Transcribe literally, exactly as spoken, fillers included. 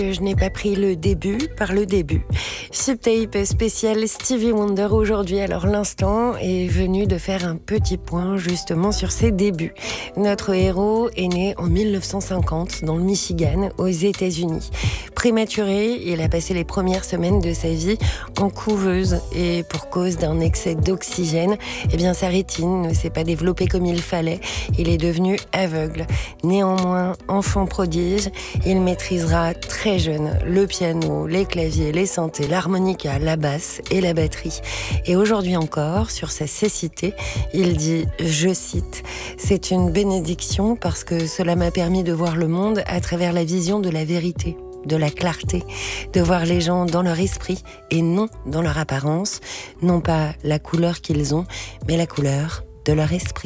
Je n'ai pas pris le début par le début. Subtape spécial Stevie Wonder aujourd'hui. Alors l'instant est venu de faire un petit point justement sur ses débuts. Notre héros est né en mille neuf cent cinquante dans le Michigan, aux États-Unis. Prématuré, il a passé les premières semaines de sa vie en couveuse et pour cause d'un excès d'oxygène, eh bien sa rétine ne s'est pas développée comme il fallait. Il est devenu aveugle. Néanmoins, enfant prodige, il maîtrisera très jeune le piano, les claviers, les synthés, l'harmonica, la basse et la batterie. Et aujourd'hui encore, sur sa cécité, il dit, je cite, « C'est une bénédiction parce que cela m'a permis de voir le monde à travers la vision de la vérité, de la clarté, de voir les gens dans leur esprit et non dans leur apparence, non pas la couleur qu'ils ont, mais la couleur de leur esprit. »